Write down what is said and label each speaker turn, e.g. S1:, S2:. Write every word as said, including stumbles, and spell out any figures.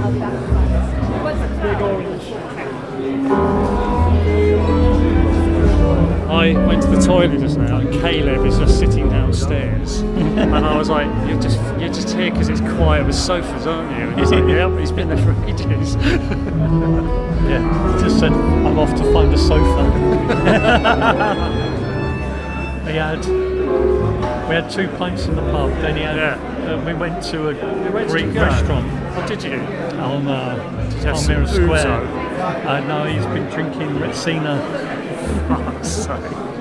S1: Big orange.
S2: I went to the toilet just now, and Caleb is just sitting downstairs, and I was like, "You're just you're just here because it's quiet with sofas, aren't you?" And he's like, "Yeah, but he's been there for ages."
S1: Yeah, he just said, "I'm off to find a sofa." we had we had two pints in the pub. Then he had,
S2: Yeah.
S1: uh, we went to a
S2: Where did
S1: Greek
S2: you go?
S1: restaurant
S2: What did you?
S1: on uh,
S2: Did you have
S1: Palmyra
S2: some
S1: Square.
S2: ouzo?
S1: Uh, no, he's been drinking Retsina.
S2: Fuck's sake.